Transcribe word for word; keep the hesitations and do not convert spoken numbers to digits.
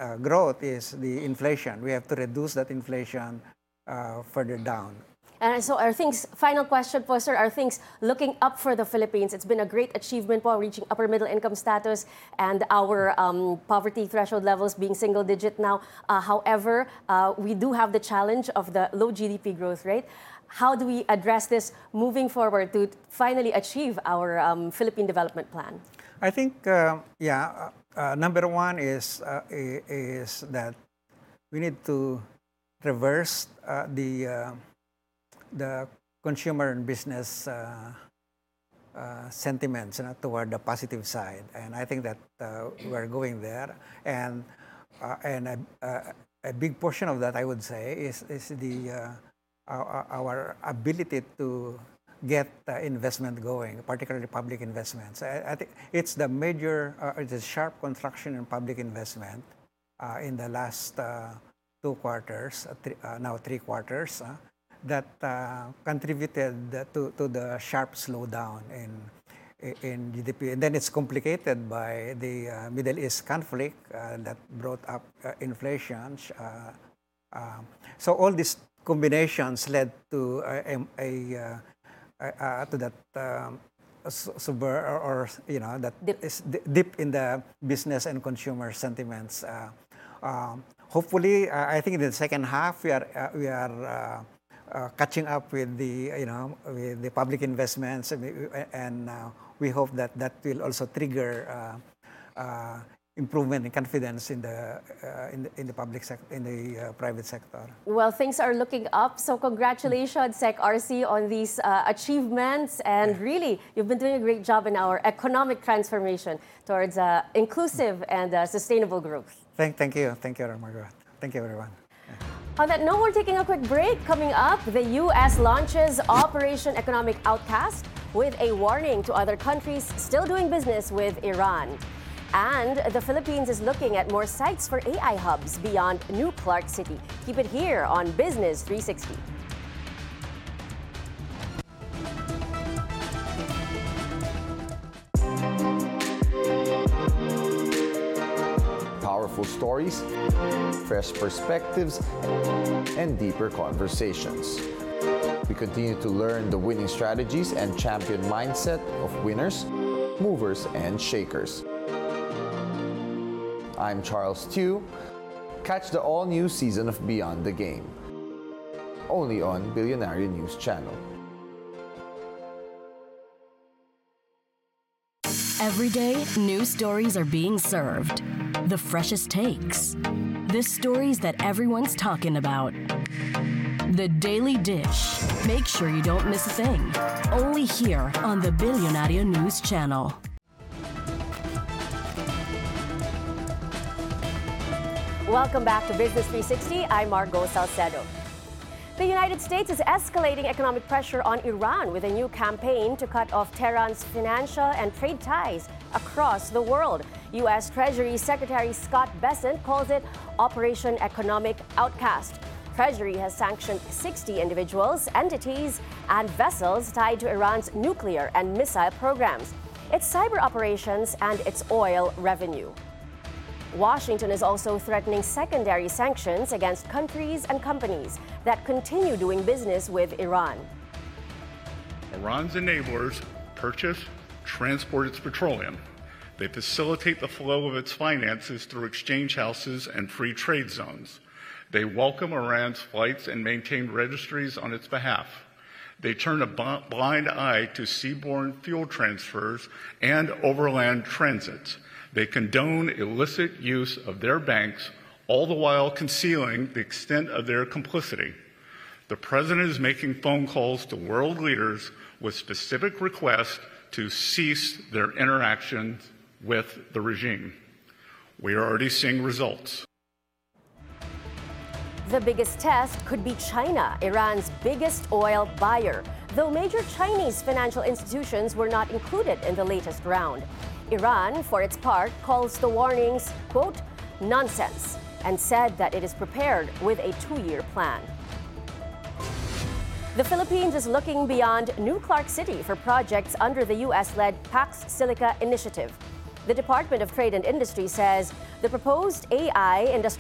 uh, growth is the inflation. We have to reduce that inflation uh, further down. And so are things, final question po, sir, are things looking up for the Philippines? It's been a great achievement po, reaching upper middle income status and our um, poverty threshold levels being single digit now. Uh, however, uh, we do have the challenge of the low G D P growth rate. How do we address this moving forward to finally achieve our um, Philippine development plan? I think, uh, yeah, uh, number one is, uh, is that we need to reverse uh, the uh, the consumer and business uh, uh, sentiments, you know, toward the positive side, and I think that uh, we're going there. And uh, and a, a, a big portion of that, I would say, is is the uh, our, our ability to get uh, investment going, particularly public investments. I, I think it's the major, uh, it's a sharp contraction in public investment uh, in the last uh, two quarters, uh, three, uh, now three quarters. Uh, that uh, contributed to, to the sharp slowdown in, in G D P. And then it's complicated by the uh, Middle East conflict uh, that brought up uh, inflation. Uh, uh, so all these combinations led to a, a, a, uh, to that um, super, or, or, you know, that dip. is dip in the business and consumer sentiments. Uh, um, hopefully, uh, I think in the second half we are uh, we are uh, Uh, catching up with the, you know, with the public investments, and uh, we hope that that will also trigger uh, uh, improvement in confidence in the uh, in the, in the public sector, in the uh, private sector. Well, things are looking up. So congratulations, Sec R C, on these uh, achievements, and yeah. really, you've been doing a great job in our economic transformation towards uh, inclusive and uh, sustainable growth. Thank, thank you, thank you, Margaret. Thank you, everyone. On that note, we're taking a quick break. Coming up, the U S launches Operation Economic Outcast with a warning to other countries still doing business with Iran. And the Philippines is looking at more sites for A I hubs beyond New Clark City. Keep it here on Business three sixty. Powerful stories, fresh perspectives, and deeper conversations. We continue to learn the winning strategies and champion mindset of winners, movers, and shakers. I'm Charles Tew. Catch the all-new season of Beyond the Game, only on Billionaire News Channel. Every day, new stories are being served. The freshest takes. The stories that everyone's talking about. The Daily Dish. Make sure you don't miss a thing. Only here on the Billionaire News Channel. Welcome back to Business three sixty. I'm Margo Salcedo. The United States is escalating economic pressure on Iran with a new campaign to cut off Tehran's financial and trade ties across the world. U S Treasury Secretary Scott Bessent calls it Operation Economic Outcast. Treasury has sanctioned sixty individuals, entities, and vessels tied to Iran's nuclear and missile programs, its cyber operations, and its oil revenue. Washington is also threatening secondary sanctions against countries and companies that continue doing business with Iran. Iran's enablers purchase, transport its petroleum. They facilitate the flow of its finances through exchange houses and free trade zones. They welcome Iran's flights and maintain registries on its behalf. They turn a blind eye to seaborne fuel transfers and overland transits. They condone illicit use of their banks, all the while concealing the extent of their complicity. The president is making phone calls to world leaders with specific requests to cease their interactions with the regime. We are already seeing results. The biggest test could be China, Iran's biggest oil buyer, though major Chinese financial institutions were not included in the latest round. Iran, for its part, calls the warnings, quote, nonsense, and said that it is prepared with a two-year plan. The Philippines is looking beyond New Clark City for projects under the U S-led Pax Silica initiative. The Department of Trade and Industry says the proposed A I industry